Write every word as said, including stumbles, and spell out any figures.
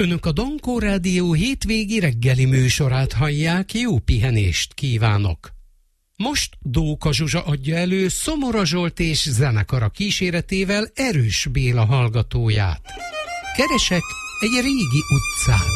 Önök a Dankó Rádió hétvégi reggeli műsorát hallják, jó pihenést kívánok! Most Dóka Zsuzsa adja elő Szomora Zsolt és zenekara kíséretével Erős Béla hallgatóját. Keresek egy régi utcát.